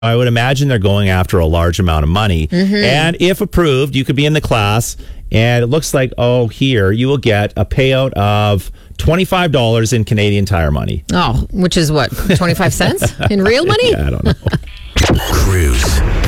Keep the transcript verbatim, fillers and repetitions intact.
I would imagine they're going after a large amount of money. Mm-hmm. And if approved, you could be in the class, and it looks like, oh, here, you will get a payout of twenty-five dollars in Canadian Tire money. Oh, which is what, twenty-five cents in real money? Yeah, I don't know. Cruise.